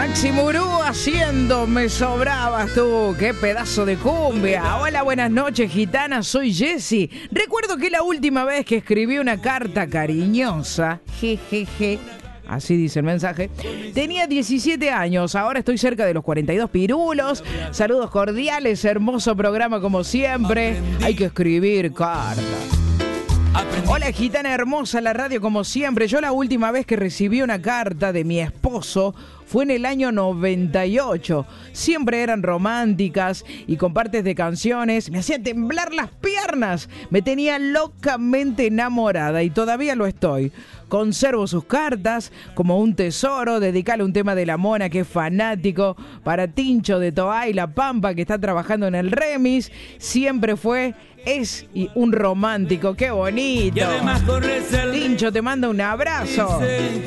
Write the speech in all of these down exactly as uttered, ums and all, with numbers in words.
Maxi Murú haciendo Me Sobrabas tú. ¡Qué pedazo de cumbia! Hola, buenas noches, gitana. Soy Jessy. Recuerdo que la última vez que escribí una carta cariñosa, jejeje, así dice el mensaje, tenía diecisiete años. Ahora estoy cerca de los cuarenta y dos pirulos. Saludos cordiales, hermoso programa como siempre. Hay que escribir cartas. Hola, gitana hermosa, la radio como siempre. Yo la última vez que recibí una carta de mi esposo fue en el año noventa y ocho. Siempre eran románticas y con partes de canciones. Me hacían temblar las piernas. Me tenía locamente enamorada y todavía lo estoy. Conservo sus cartas como un tesoro. Dedicale un tema de La Mona, que es fanático. Para Tincho de Toay La Pampa, que está trabajando en el Remis. Siempre fue, es y un romántico. ¡Qué bonito! Tincho, te manda un abrazo.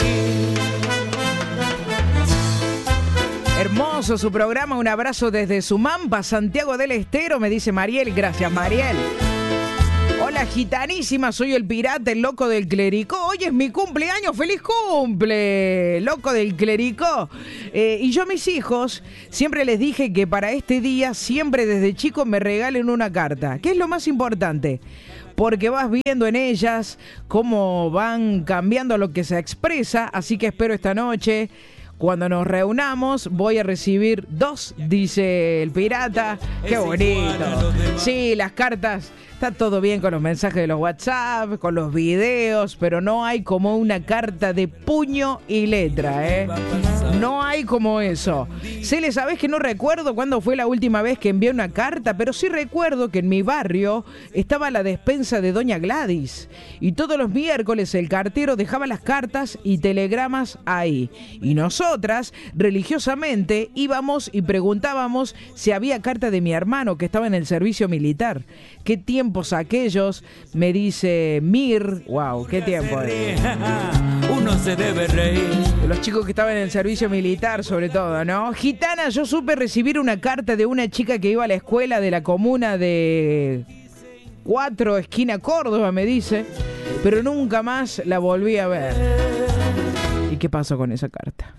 Hermoso su programa, un abrazo desde Sumampa, Santiago del Estero, me dice Mariel. Gracias, Mariel. Hola, gitanísima, soy el pirata, el loco del clericó. Hoy es mi cumpleaños, ¡feliz cumple! Loco del clericó. Eh, y yo a mis hijos siempre les dije que para este día, siempre desde chicos me regalen una carta. ¿Qué es lo más importante? Porque vas viendo en ellas cómo van cambiando lo que se expresa, así que espero esta noche, cuando nos reunamos, voy a recibir dos, dice el pirata. ¡Qué bonito! Sí, las cartas, está todo bien con los mensajes de los WhatsApp, con los videos, pero no hay como una carta de puño y letra, ¿eh? No hay como eso. Cele, ¿sabés que no recuerdo cuándo fue la última vez que envié una carta? Pero sí recuerdo que en mi barrio estaba la despensa de Doña Gladys. Y todos los miércoles el cartero dejaba las cartas y telegramas ahí. Y nosotras, religiosamente, íbamos y preguntábamos si había carta de mi hermano que estaba en el servicio militar. ¿Qué tiempos aquellos? Me dice Mir. ¡Wow! ¡Qué tiempo! Eh. Uno se debe reír. De los chicos que estaban en el servicio militar, sobre todo, ¿no? Gitana, yo supe recibir una carta de una chica que iba a la escuela de la comuna de Cuatro, esquina Córdoba, me dice, pero nunca más la volví a ver. ¿Y qué pasó con esa carta?